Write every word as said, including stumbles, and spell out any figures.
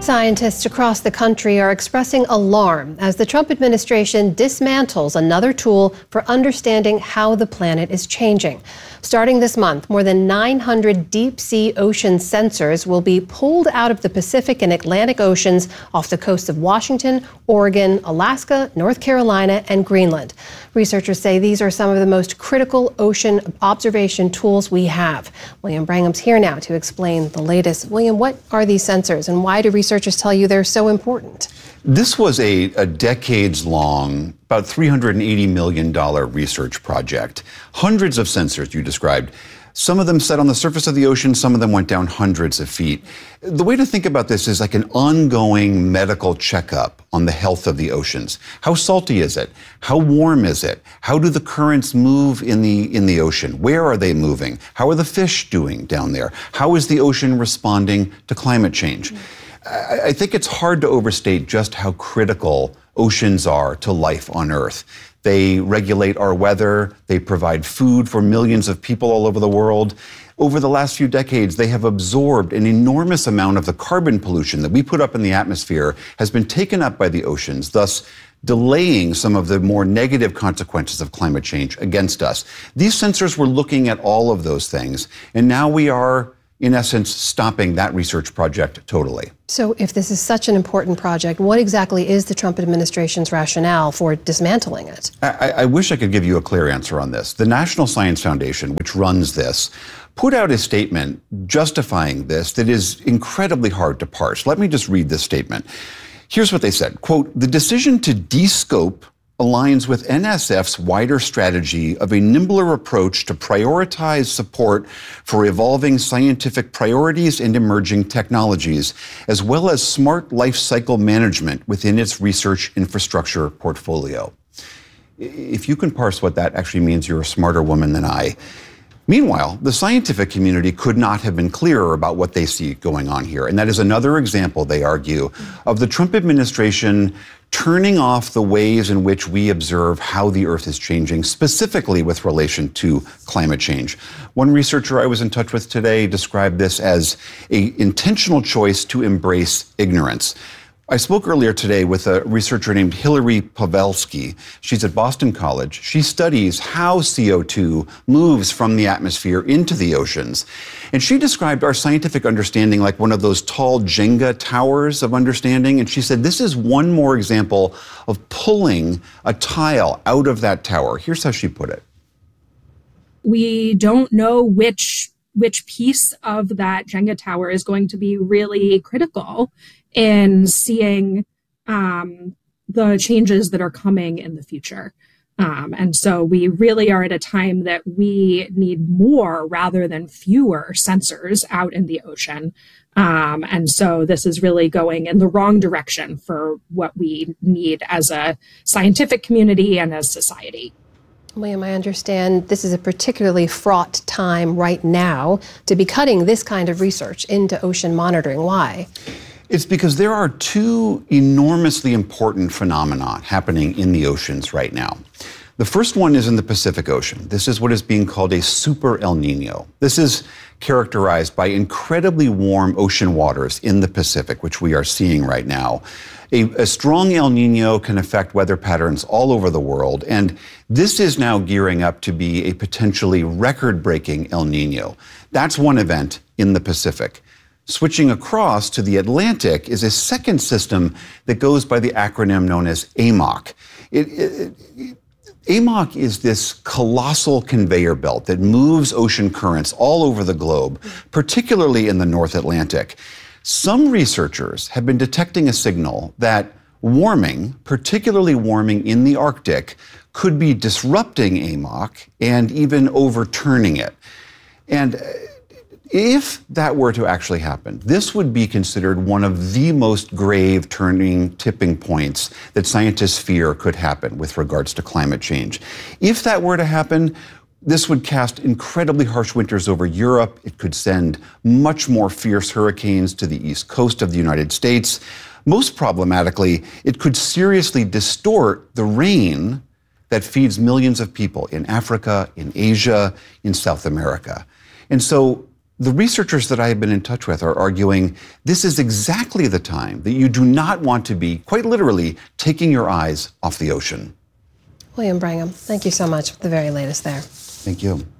scientists across the country are expressing alarm as the Trump administration dismantles another tool for understanding how the planet is changing. Starting this month, more than nine hundred deep-sea ocean sensors will be pulled out of the Pacific and Atlantic Oceans off the coasts of Washington, Oregon, Alaska, North Carolina, and Greenland. Researchers say these are some of the most critical ocean observation tools we have. William Brangham's here now to explain the latest. William, what are these sensors and why do researchers tell you they're so important? This was a, a decades-long, about three hundred eighty million dollars research project. Hundreds of sensors you described. Some of them sat on the surface of the ocean, some of them went down hundreds of feet. The way to think about this is like an ongoing medical checkup on the health of the oceans. How salty is it? How warm is it? How do the currents move in the in the ocean? Where are they moving? How are the fish doing down there? How is the ocean responding to climate change? I, I think it's hard to overstate just how critical oceans are to life on Earth. They regulate our weather. They provide food for millions of people all over the world. Over the last few decades, they have absorbed an enormous amount of the carbon pollution that we put up in the atmosphere has been taken up by the oceans, thus delaying some of the more negative consequences of climate change against us. These sensors were looking at all of those things, and now we are, in essence, stopping that research project totally. So if this is such an important project, what exactly is the Trump administration's rationale for dismantling it? I, I wish I could give you a clear answer on this. The National Science Foundation, which runs this, put out a statement justifying this that is incredibly hard to parse. Let me just read this statement. Here's what they said, quote, "The decision to de-scope aligns with N S F's wider strategy of a nimbler approach to prioritize support for evolving scientific priorities and emerging technologies, as well as smart life cycle management within its research infrastructure portfolio." If you can parse what that actually means, you're a smarter woman than I. Meanwhile, the scientific community could not have been clearer about what they see going on here. And that is another example, they argue, of the Trump administration turning off the ways in which we observe how the Earth is changing, specifically with relation to climate change. One researcher I was in touch with today described this as an intentional choice to embrace ignorance. I spoke earlier today with a researcher named Hilary Pawelski. She's at Boston College. She studies how C O two moves from the atmosphere into the oceans. And she described our scientific understanding like one of those tall Jenga towers of understanding. And she said, this is one more example of pulling a tile out of that tower. Here's how she put it. We don't know which which piece of that Jenga tower is going to be really critical in seeing um, the changes that are coming in the future. Um, and so we really are at a time that we need more rather than fewer sensors out in the ocean. Um, and so this is really going in the wrong direction for what we need as a scientific community and as society. William, I understand this is a particularly fraught time right now to be cutting this kind of research into ocean monitoring. Why? It's because there are two enormously important phenomena happening in the oceans right now. The first one is in the Pacific Ocean. This is what is being called a super El Nino. This is characterized by incredibly warm ocean waters in the Pacific, which we are seeing right now. A, a strong El Nino can affect weather patterns all over the world, and this is now gearing up to be a potentially record-breaking El Nino. That's one event in the Pacific. Switching across to the Atlantic is a second system that goes by the acronym known as A M O C. It, it, it, A M O C is this colossal conveyor belt that moves ocean currents all over the globe, particularly in the North Atlantic. Some researchers have been detecting a signal that warming, particularly warming in the Arctic, could be disrupting A M O C and even overturning it. And if that were to actually happen, this would be considered one of the most grave turning tipping points that scientists fear could happen with regards to climate change. If that were to happen, this would cast incredibly harsh winters over Europe. It could send much more fierce hurricanes to the east coast of the United States. Most problematically, it could seriously distort the rain that feeds millions of people in Africa, in Asia, in South America. And so the researchers that I have been in touch with are arguing this is exactly the time that you do not want to be, quite literally, taking your eyes off the ocean. William Brangham, thank you so much for the very latest there. Thank you.